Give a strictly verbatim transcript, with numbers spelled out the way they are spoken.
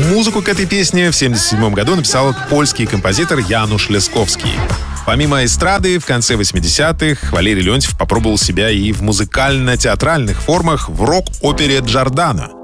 Музыку к этой песне в семьдесят седьмом году написал польский композитор Януш Лескowski. Помимо эстрады, в конце восьмидесятых Валерий Леонтьев попробовал себя и в музыкально-театральных формах в рок-опере Джордано.